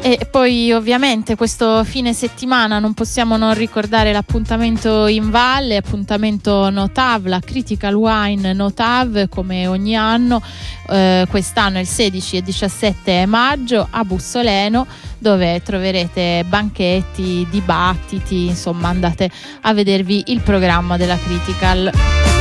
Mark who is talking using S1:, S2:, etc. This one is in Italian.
S1: E poi ovviamente questo fine settimana non possiamo non ricordare l'appuntamento in valle, appuntamento Notav, la Critical Wine Notav, come ogni anno. Quest'anno il 16 e 17 maggio a Bussoleno, dove troverete banchetti, dibattiti, insomma andate a vedervi il programma della Critical.